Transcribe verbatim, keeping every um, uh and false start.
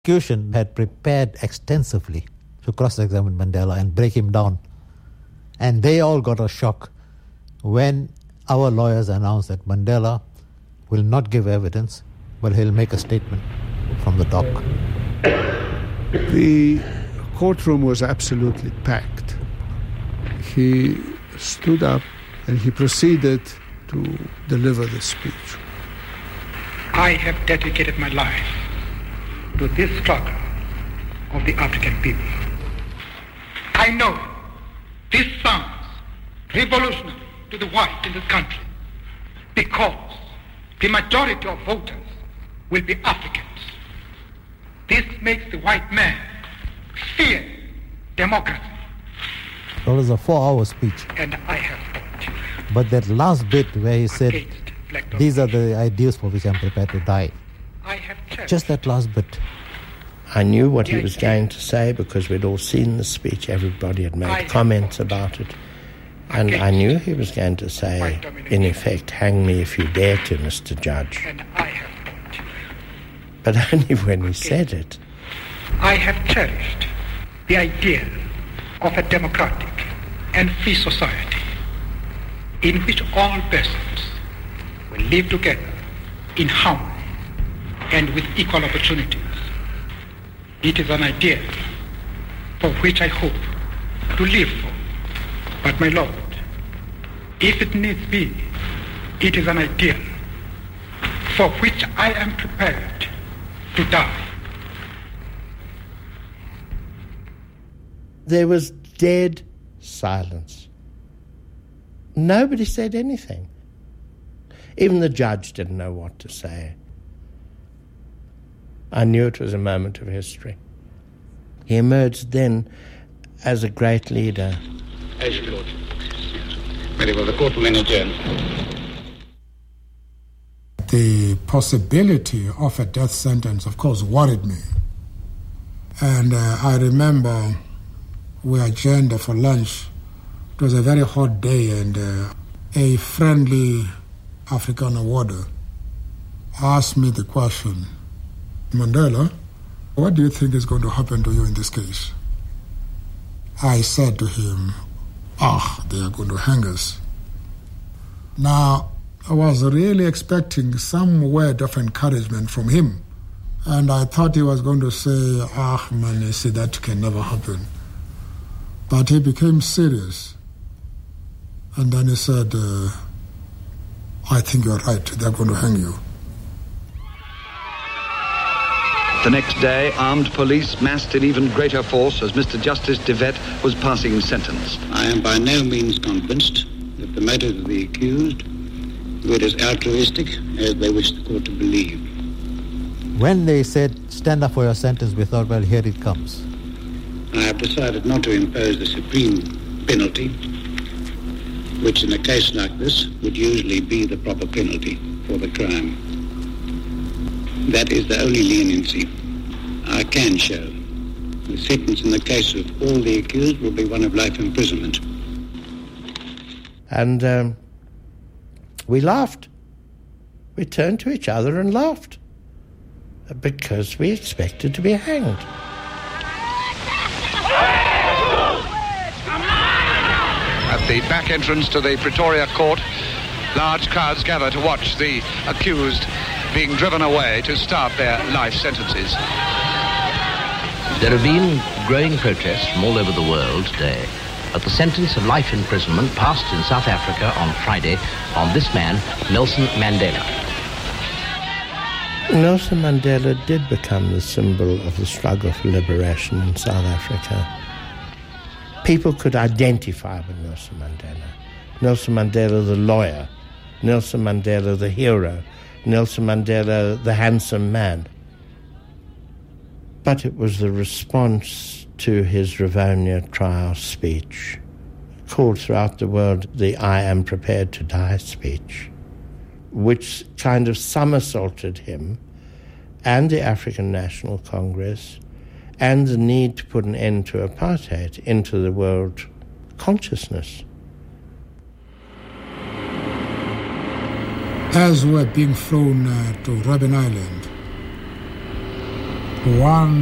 prosecution had prepared extensively to cross-examine Mandela and break him down. And they all got a shock when our lawyers announced that Mandela will not give evidence, but he'll make a statement from the dock. The courtroom was absolutely packed. He stood up and he proceeded to deliver the speech. I have dedicated my life to this struggle of the African people. I know this sounds revolutionary to the white in this country because the majority of voters will be Africans. This makes the white man fear democracy. It was a four-hour speech. And I have fought. But that last bit where he said, these are the ideas for which I'm prepared to die. I have Just that last bit. I knew what he was going to say because we'd all seen the speech. Everybody had made comments about it. And I knew he was going to say, in effect, hang me if you dare to, Mister Judge. And I have fought. But only when he said it. I have cherished the idea of a democratic and free society in which all persons will live together in harmony and with equal opportunities. It is an idea for which I hope to live for. But my Lord, if it needs be, it is an idea for which I am prepared to die. There was dead silence. Nobody said anything. Even the judge didn't know what to say. I knew it was a moment of history. He emerged then as a great leader. As you Lord. Very well, the court will then adjourn. The possibility of a death sentence, of course, worried me. And uh, I remember we adjourned for lunch. It was a very hot day, and uh, a friendly African warder asked me the question, Mandela, what do you think is going to happen to you in this case? I said to him, ah, they are going to hang us. Now, I was really expecting some word of encouragement from him, and I thought he was going to say, ah, man, you see, that can never happen. But he became serious, and then he said, uh, I think you're right, they're going to hang you. The next day, armed police massed in even greater force as Mister Justice De Wet was passing sentence. I am by no means convinced that the motives of the accused were as altruistic as they wish the court to believe. When they said, stand up for your sentence, we thought, well, here it comes. I have decided not to impose the supreme penalty, which in a case like this would usually be the proper penalty for the crime. That is the only leniency I can show. The sentence in the case of all the accused will be one of life imprisonment. And um, we laughed. We turned to each other and laughed because we expected to be hanged. At the back entrance to the Pretoria court, large crowds gather to watch the accused being driven away to start their life sentences. There have been growing protests from all over the world today at the sentence of life imprisonment passed in South Africa on Friday on this man, Nelson Mandela. Nelson Mandela did become the symbol of the struggle for liberation in South Africa. People could identify with Nelson Mandela. Nelson Mandela the lawyer, Nelson Mandela the hero, Nelson Mandela the handsome man. But it was the response to his Rivonia trial speech, called throughout the world the I am prepared to die speech, which kind of somersaulted him and the African National Congress and the need to put an end to apartheid into the world consciousness. As we were being flown uh, to Robben Island, one